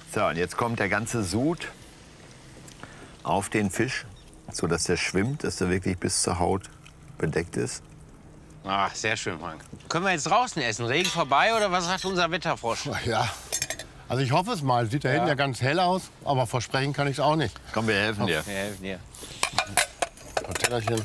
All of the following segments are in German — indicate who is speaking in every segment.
Speaker 1: So, und jetzt kommt der ganze Sud auf den Fisch, sodass der schwimmt, dass er wirklich bis zur Haut bedeckt ist.
Speaker 2: Ach, sehr schön, Frank. Können wir jetzt draußen essen? Regen vorbei oder was sagt unser Wetterfrosch?
Speaker 3: Ja, also ich hoffe es mal. Sieht da hinten ja ganz hell aus, aber versprechen kann ich es auch nicht.
Speaker 1: Komm, wir helfen dir.
Speaker 2: Wir helfen dir.
Speaker 3: Ein Tellerchen.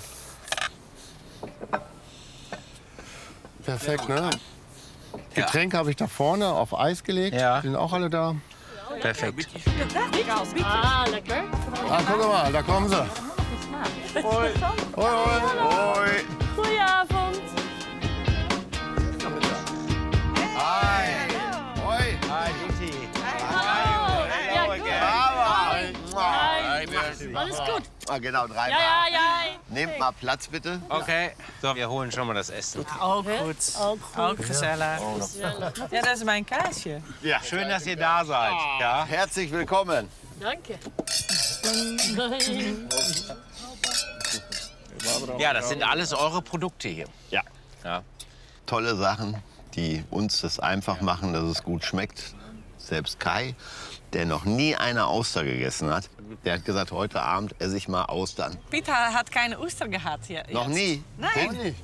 Speaker 3: Perfekt, ne? Getränke habe ich da vorne auf Eis gelegt.
Speaker 2: Ja.
Speaker 3: Die sind auch alle da.
Speaker 2: Perfekt.
Speaker 4: Ah, lekker.
Speaker 3: Ah, guck mal, da kommen sie. Hoi. Hoi, hoi.
Speaker 1: Hoi.
Speaker 4: Goedenavond.
Speaker 1: Hi. Hoi.
Speaker 2: Hi, Dutti.
Speaker 4: Alles gut?
Speaker 1: Ah, genau, dreimal.
Speaker 4: Ja, ja.
Speaker 1: Nehmt mal Platz, bitte.
Speaker 2: Okay, so, wir holen schon mal das Essen.
Speaker 5: Ook goed.
Speaker 4: Ook goed.
Speaker 5: Ook gezellig. Ja, dat is mijn kaasje.
Speaker 1: Ja.
Speaker 2: Schön, dass ihr da seid. Ja.
Speaker 1: Herzlich willkommen.
Speaker 4: Danke.
Speaker 2: Ja, das sind alles eure Produkte hier.
Speaker 1: Ja.
Speaker 2: Ja.
Speaker 1: Tolle Sachen, die uns das einfach machen, dass es gut schmeckt. Selbst Kai, der noch nie eine Auster gegessen hat, der hat gesagt, heute Abend esse ich mal Austern.
Speaker 5: Pieter hat keine Oester gehad hier.
Speaker 1: Noch nie?
Speaker 5: Nee.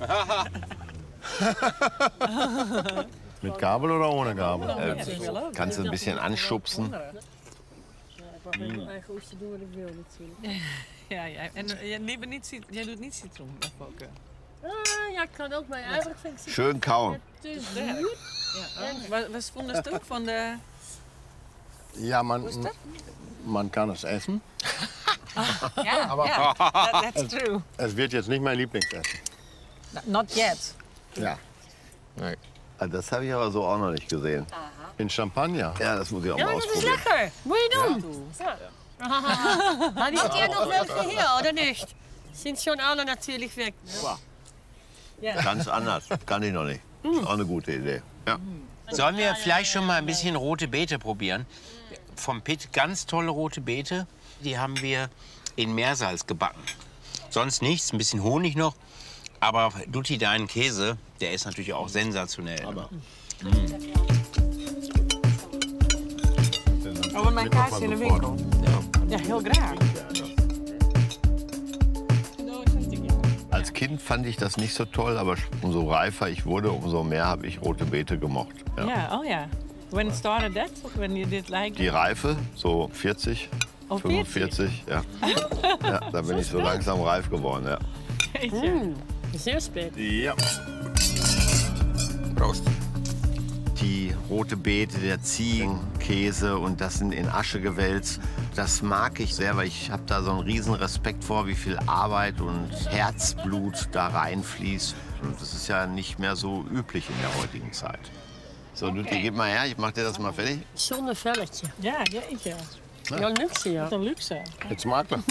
Speaker 3: Mit Gabel oder ohne Gabel?
Speaker 1: Kannst du ein bisschen anschubsen?
Speaker 4: Eigen oester doen wat ik wil natuurlijk.
Speaker 5: Ja, ja. En jij doet niet citroen, of ook?
Speaker 4: Ah, ja, ik kan ook, maar eigenlijk vind ik het
Speaker 1: Schön kauen.
Speaker 4: te zuur.
Speaker 5: Ja. Was vondest du van de...
Speaker 3: Ja, man kann es essen.
Speaker 5: Ja,
Speaker 3: Aber
Speaker 5: ja. That's true.
Speaker 3: es wird jetzt nicht mein Lieblingsessen.
Speaker 5: Not yet.
Speaker 3: Ja.
Speaker 1: Das habe ich aber so auch noch nicht gesehen.
Speaker 3: In Champagner.
Speaker 1: Ja, das muss ich auch
Speaker 4: Ja,
Speaker 1: mal
Speaker 4: maar dat is
Speaker 1: ausprobieren.
Speaker 4: lekker. Moet je doen. Ja. Habt ihr noch welche hier, oder nicht? Sind schon alle natürlich weg.
Speaker 1: Ganz anders. Kann ich noch nicht. Ist auch eine gute Idee. Ja.
Speaker 2: Sollen wir vielleicht schon mal ein bisschen rote Beete probieren? Vom Pitt ganz tolle rote Beete. Die haben wir in Meersalz gebacken. Sonst nichts, ein bisschen Honig noch. Aber Dutti, dein Käse, der ist natürlich auch sensationell.
Speaker 5: Oh, mijn kaasje in de winkel. Ja, heel graag.
Speaker 1: Als Kind fand ich das nicht so toll, aber umso reifer ich wurde, umso mehr habe ich rote Beete gemocht. Ja.
Speaker 5: Ja, oh ja. When started that? When you did like...
Speaker 1: Die Reife, so 40,
Speaker 5: Oh,
Speaker 1: 45, ja. Ja, da bin ich so langsam reif geworden, ja.
Speaker 4: Zeer spät.
Speaker 1: Ja. Prost. Die rote Beete, der Ziegenkäse und das in Asche gewälzt, das mag ich sehr, weil ich habe da so einen riesen Respekt vor, wie viel Arbeit und Herzblut da reinfließt. Und das ist ja nicht mehr so üblich in der heutigen Zeit. So, Dutti, gib mal her, ich mach dir das mal fertig.
Speaker 4: Zonder velletje.
Speaker 5: Ja, jeetje.
Speaker 4: Ja, luxe, ja.
Speaker 5: Wat een luxe.
Speaker 3: Jetzt Makler.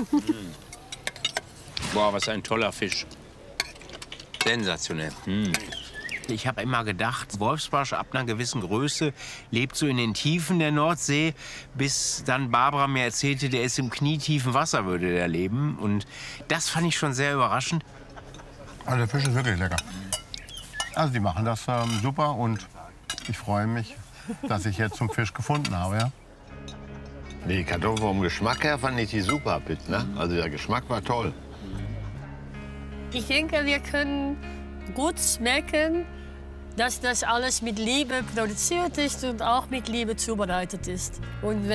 Speaker 2: Boah, was ein toller Fisch. Sensationell. Ich habe immer gedacht, Wolfsbarsch ab einer gewissen Größe lebt so in den Tiefen der Nordsee, bis dann Barbara mir erzählte, der ist im knietiefen Wasser, würde der leben. Und das fand ich schon sehr überraschend.
Speaker 3: Also der Fisch ist wirklich lecker. Also die machen das super und ich freue mich, dass ich jetzt zum Fisch gefunden habe. Ja?
Speaker 1: Die Kartoffeln vom Geschmack her fand ich die super, Pitt, ne? Also der Geschmack war toll.
Speaker 4: Ich denke, wir können gut schmecken, dass das alles mit Liebe produziert ist und auch mit Liebe zubereitet ist. Und